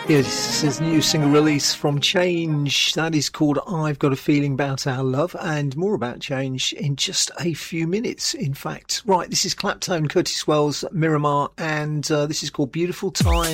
Yeah, this is a new single release from Change. That is called I've Got a Feeling About Our Love, and more about Change in just a few minutes, in fact. Right, this is Claptone, Curtis Wells, Miramar, and this is called Beautiful Time.